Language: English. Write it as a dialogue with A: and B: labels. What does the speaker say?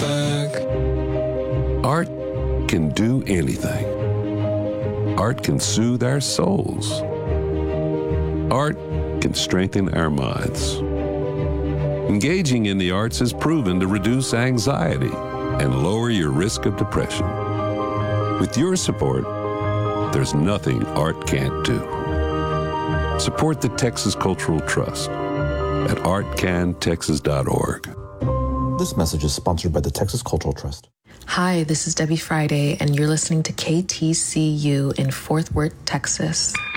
A: back.
B: Art can do anything. Art can soothe our souls. Art can strengthen our minds. Engaging in the arts is proven to reduce anxiety and lower your risk of depression. With your support, there's nothing art can't do. Support the Texas Cultural Trust at artcantexas.org.
C: This message is sponsored by the Texas Cultural Trust.
D: Hi, this is Debbie Friday, and you're listening to KTCU in Fort Worth, Texas.